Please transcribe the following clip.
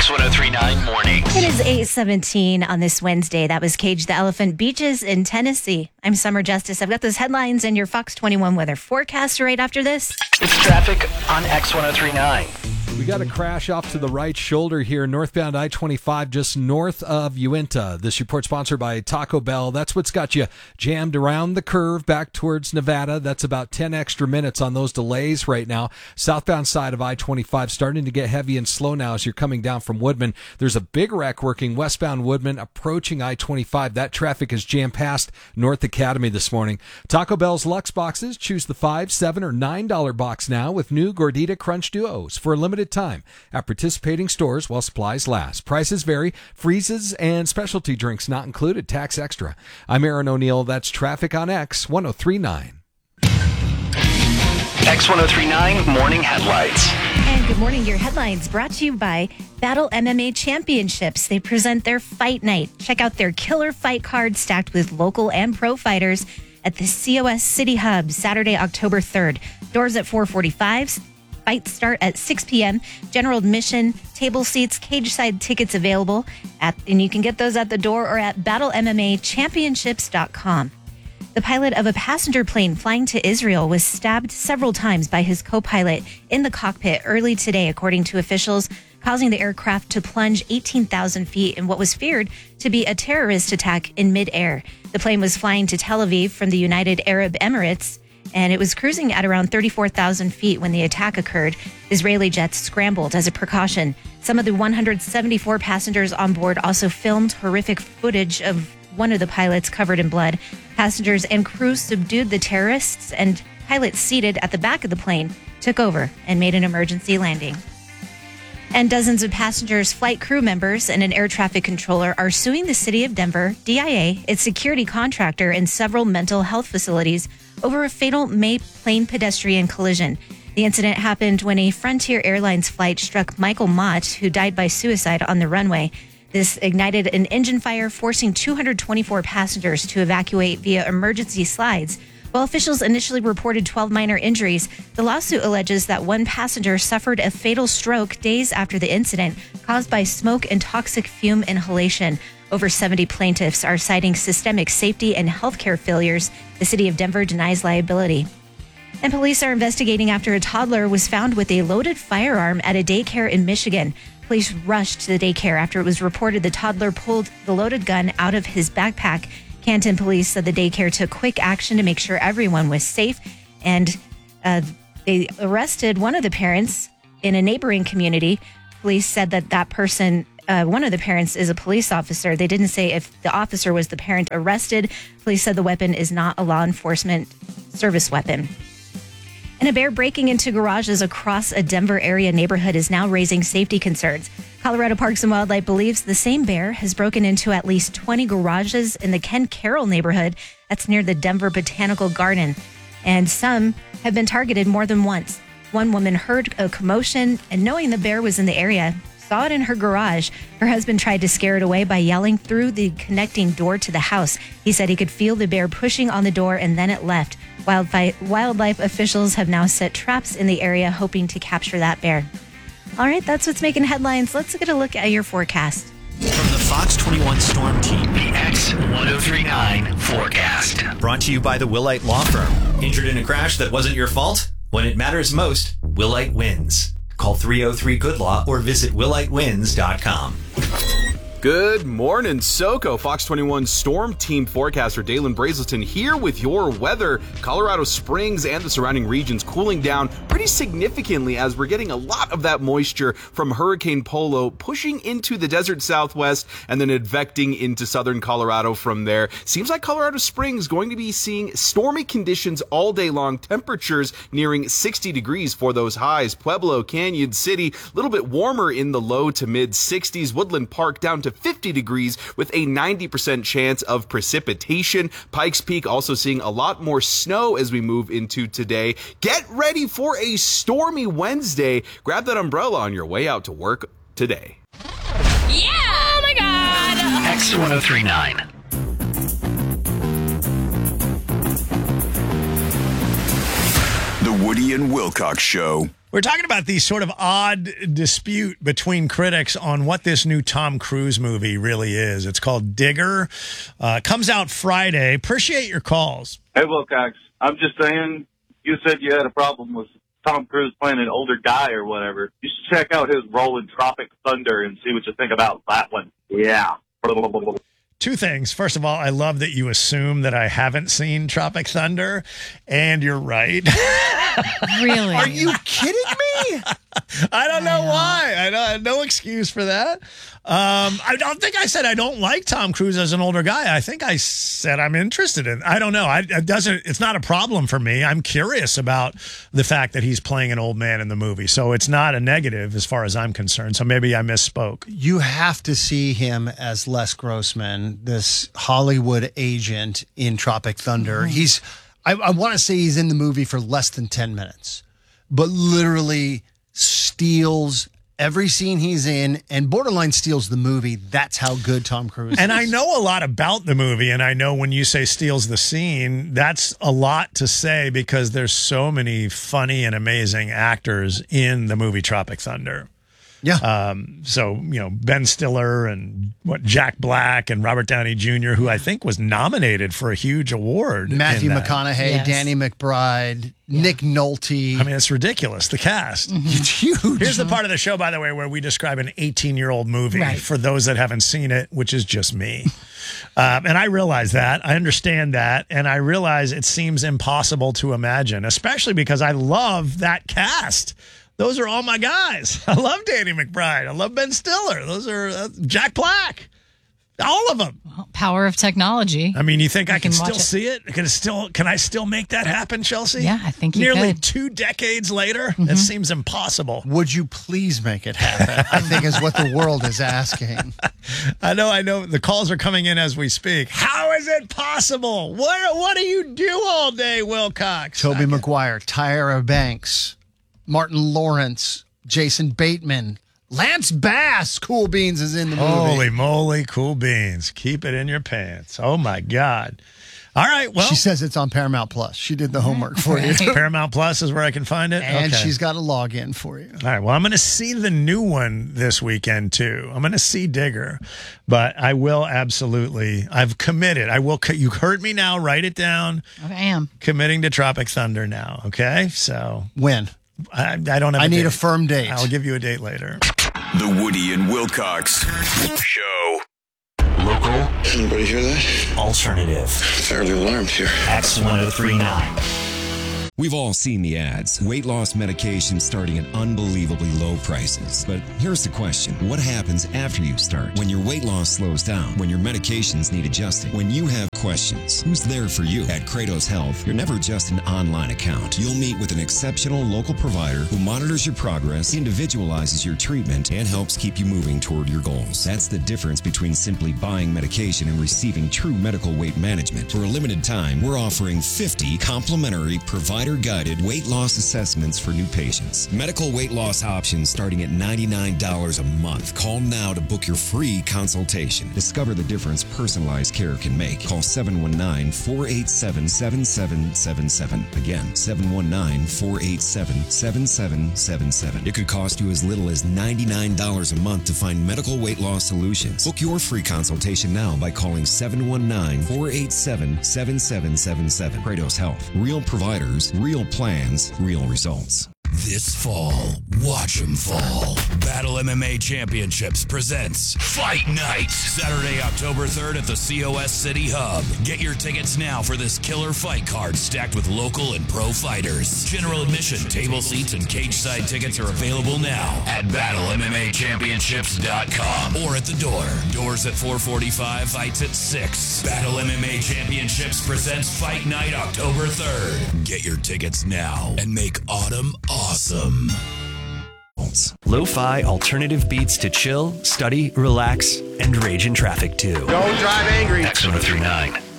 X1039 Mornings. It is 8:17 on this Wednesday. That was Cage the Elephant Beaches in Tennessee. I'm Summer Justice. I've got those headlines and your Fox 21 weather forecast right after this. It's traffic on X1039. We got a crash off to the right shoulder here, northbound I-25, just north of Uinta. This report sponsored by Taco Bell. That's what's got you jammed around the curve back towards Nevada. That's about 10 extra minutes on those delays right now. Southbound side of I-25 starting to get heavy and slow now as you're coming down from Woodman. There's a big wreck working westbound Woodman approaching I-25. That traffic is jammed past North Academy this morning. Taco Bell's Luxe Boxes. Choose the $5, $7, or $9 box now with new Gordita Crunch Duos for a limited time at participating stores while supplies last. Prices vary. Freezes and specialty drinks not included. Tax extra. I'm Aaron O'Neill. That's traffic on X1039. X1039 Morning Headlights. And good morning. Your headlines brought to you by Battle MMA Championships. They present their fight night. Check out their killer fight card stacked with local and pro fighters at the COS City Hub Saturday, October 3rd. Doors at 4:45. Fights start at 6 p.m. General admission, table seats, cage side tickets available. And you can get those at the door or at battlemmmachampionships.com. The pilot of a passenger plane flying to Israel was stabbed several times by his co-pilot in the cockpit early today, according to officials, causing the aircraft to plunge 18,000 feet in what was feared to be a terrorist attack in midair. The plane was flying to Tel Aviv from the United Arab Emirates, and it was cruising at around 34,000 feet when the attack occurred. Israeli jets scrambled as a precaution. Some of the 174 passengers on board also filmed horrific footage of one of the pilots covered in blood. Passengers and crew subdued the terrorists, and pilots seated at the back of the plane took over and made an emergency landing. And dozens of passengers, flight crew members, and an air traffic controller are suing the city of Denver, DIA, its security contractor, and several mental health facilities over a fatal May plane pedestrian collision. The incident happened when a Frontier Airlines flight struck Michael Mott, who died by suicide on the runway. This ignited an engine fire, forcing 224 passengers to evacuate via emergency slides. While officials initially reported 12 minor injuries, the lawsuit alleges that one passenger suffered a fatal stroke days after the incident caused by smoke and toxic fume inhalation. Over 70 plaintiffs are citing systemic safety and healthcare failures. The city of Denver denies liability. And police are investigating after a toddler was found with a loaded firearm at a daycare in Michigan. Police rushed to the daycare after it was reported the toddler pulled the loaded gun out of his backpack. Canton police said the daycare took quick action to make sure everyone was safe, and they arrested one of the parents in a neighboring community. Police said that person, one of the parents, is a police officer. They didn't say if the officer was the parent arrested. Police said the weapon is not a law enforcement service weapon. And a bear breaking into garages across a Denver area neighborhood is now raising safety concerns. Colorado Parks and Wildlife believes the same bear has broken into at least 20 garages in the Ken Carroll neighborhood. That's near the Denver Botanical Garden. And some have been targeted more than once. One woman heard a commotion and, knowing the bear was in the area, saw it in her garage. Her husband tried to scare it away by yelling through the connecting door to the house. He said he could feel the bear pushing on the door, and then it left. Wildlife officials have now set traps in the area, hoping to capture that bear. All right, that's what's making headlines. Let's get a look at your forecast. From the Fox 21 Storm Team, the X1039 forecast. Brought to you by the Willite Law Firm. Injured in a crash that wasn't your fault? When it matters most, Willite wins. Call 303-GOOD-LAW or visit willitewins.com. Good morning, SoCo. Fox 21 Storm Team forecaster Dalen Brazelton here with your weather. Colorado Springs and the surrounding regions cooling down pretty significantly as we're getting a lot of that moisture from Hurricane Polo pushing into the desert southwest and then advecting into southern Colorado from there. Seems like Colorado Springs going to be seeing stormy conditions all day long. Temperatures nearing 60 degrees for those highs. Pueblo, Canyon City, a little bit warmer in the low to mid 60s. Woodland Park down to 50 degrees with a 90% chance of precipitation. Pikes Peak also seeing a lot more snow as we move into today. Get ready for a stormy Wednesday. Grab that umbrella on your way out to work today. Yeah! Oh my God! X1039. The Woody and Wilcox Show. We're talking about the sort of odd dispute between critics on what this new Tom Cruise movie really is. It's called Digger. Comes out Friday. Appreciate your calls. Hey, Wilcox. I'm just saying, you said you had a problem with Tom Cruise playing an older guy or whatever. You should check out his role in Tropic Thunder and see what you think about that one. Yeah. Two things. First of all, I love that you assume that I haven't seen Tropic Thunder, and you're right. Really? Are you kidding me? I don't know why. I have no excuse for that. I don't think I said I don't like Tom Cruise as an older guy. I think I said I'm interested in. I don't know. It's not a problem for me. I'm curious about the fact that he's playing an old man in the movie, so it's not a negative as far as I'm concerned. So maybe I misspoke. You have to see him as Les Grossman, this Hollywood agent in Tropic Thunder. I want to say he's in the movie for less than 10 minutes, but literally steals every scene he's in and borderline steals the movie. That's how good Tom Cruise is. And I know a lot about the movie, and I know when you say steals the scene, that's a lot to say because there's so many funny and amazing actors in the movie Tropic Thunder. Yeah. So, Ben Stiller and Jack Black and Robert Downey Jr., who I think was nominated for a huge award. Matthew in that. McConaughey, Yes. Danny McBride, Nick Nolte. I mean, it's ridiculous, the cast. It's huge. Here's the part of the show, by the way, where we describe an 18-year-old movie Right. for those that haven't seen it, which is just me. And I realize that. I understand that. And I realize it seems impossible to imagine, especially because I love that cast. Those are all my guys. I love Danny McBride. I love Ben Stiller. Those are Jack Black. All of them. Power of technology. I mean, you think I can can still watch it. see it? Can I still make that happen, Chelsea? Yeah, I think you Nearly could. 2 decades later, it seems impossible. Would you please make it happen? I think is what the world is asking. I know. The calls are coming in as we speak. How is it possible? What do you do all day, Wilcox? Tobey Maguire, Tyra Banks, Martin Lawrence, Jason Bateman, Lance Bass, Cool Beans is in the movie. Holy moly, Cool Beans. Keep it in your pants. Oh, my God. All right, well. She says it's on Paramount Plus. She did the homework for you. Paramount Plus is where I can find it? And Okay. she's got a login for you. All right, well, I'm going to see the new one this weekend, too. I'm going to see Digger, but I will absolutely, I've committed. You heard me now, write it down. I am. Committing to Tropic Thunder now, okay? So When? I don't have I need date. a firm date. I'll give you a date later. The Woody and Wilcox Show. Local, Anybody hear that? alternative. Fairly alarmed here. X1039. We've all seen the ads. Weight loss medications starting at unbelievably low prices. But here's the question. What happens after you start? When your weight loss slows down? When your medications need adjusting? When you have questions? Who's there for you? At Kratos Health, you're never just an online account. You'll meet with an exceptional local provider who monitors your progress, individualizes your treatment, and helps keep you moving toward your goals. That's the difference between simply buying medication and receiving true medical weight management. For a limited time, we're offering 50 complimentary provider-guided weight loss assessments for new patients. Medical weight loss options starting at $99 a month. Call now to book your free consultation. Discover the difference personalized care can make. Call 719-487-7777. Again, 719-487-7777. It could cost you as little as $99 a month to find medical weight loss solutions. Book your free consultation now by calling 719-487-7777. Kratos Health. Real providers, real plans, real results. This fall, watch 'em fall. Battle MMA Championships presents Fight Night. Saturday, October 3rd at the COS City Hub. Get your tickets now for this killer fight card stacked with local and pro fighters. General admission, table seats, and cage side tickets are available now at BattleMMAChampionships.com or at the door. Doors at 4:45, fights at 6. Battle MMA Championships presents Fight Night October 3rd. Get your tickets now and make autumn awesome. Lo-fi alternative beats to chill, study, relax, and rage in traffic too. Don't drive angry. X1039.